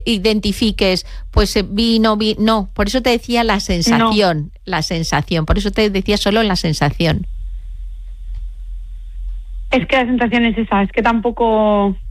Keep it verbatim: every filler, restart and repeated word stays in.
identifiques, pues vi, no vi, no, por eso te decía la sensación, no. la sensación, por eso te decía solo la sensación. Es que la sensación es esa, es que tampoco...